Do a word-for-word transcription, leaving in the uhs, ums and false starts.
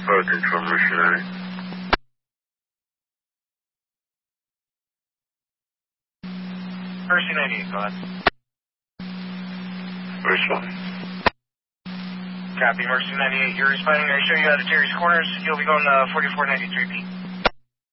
Fire Control, Mercy ninety-eight. Mercy ninety-eight, go ahead. Respond. Copy, Mercy ninety-eight. You're responding. I show you out of Terry's Corners. You'll be going uh, forty-four ninety-three P.